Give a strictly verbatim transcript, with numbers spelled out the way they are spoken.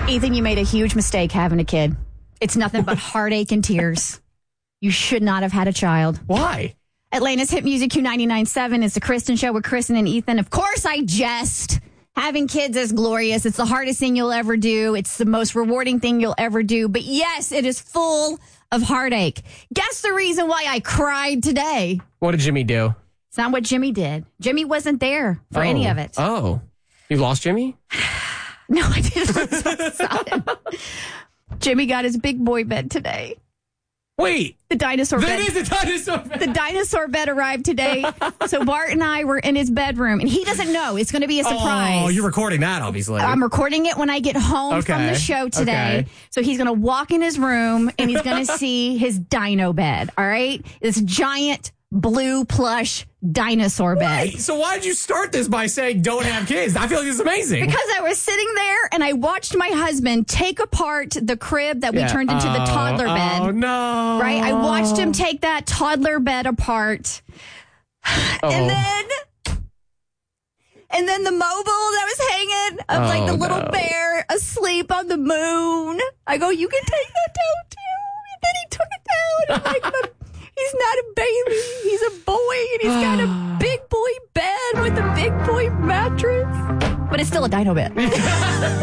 Ethan, you made a huge mistake having a kid. It's nothing but heartache and tears. You should not have had a child. Why? Atlanta's Hit Music Q ninety-nine point seven is the Kristen Show with Kristen and Ethan. Of course, I jest. Having kids is glorious. It's the hardest thing you'll ever do. It's the most rewarding thing you'll ever do. But yes, it is full of heartache. Guess the reason why I cried today. What did Jimmy do? It's not what Jimmy did. Jimmy wasn't there for oh. any of it. Oh. You lost Jimmy? No, I didn't. Stop. Jimmy got his big boy bed today. Wait. The dinosaur that bed. That is a dinosaur bed. The dinosaur bed arrived today. So Bart and I were in his bedroom, and he doesn't know. It's going to be a surprise. Oh, you're recording that, obviously. I'm recording it when I get home okay. from the show today. Okay. So he's going to walk in his room, and he's going to see his dino bed, all right? This giant blue plush dinosaur bed. Wait, so why did you start this by saying don't have kids? I feel like this is amazing. Because I was sitting there and I watched my husband take apart the crib that we yeah. turned into oh, the toddler bed. Oh, no. Right? I watched him take that toddler bed apart. Oh. And then... And then the mobile that was hanging of oh, like the little no. bear asleep on the moon. I go, you can take that down too. And then he took it down. And I'm like, but he's not a baby. He's a boy. And he's got a big boy bed with a big boy mattress. But it's still a dino bed.